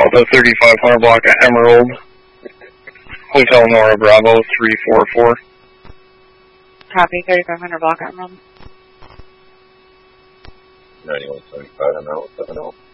Delta 3500 block at Emerald. Hotel Nora Bravo 344. Copy, 3500 block at Emerald. 9175 on that 70.